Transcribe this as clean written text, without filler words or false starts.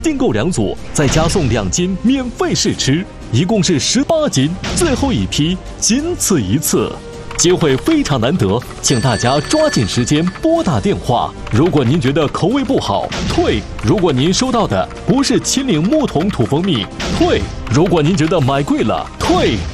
订购2组，再加送2斤免费试吃，一共是18斤，最后一批仅此一次。机会非常难得，请大家抓紧时间拨打电话。如果您觉得口味不好，退；如果您收到的不是秦岭牧童土蜂蜜，退；如果您觉得买贵了，退。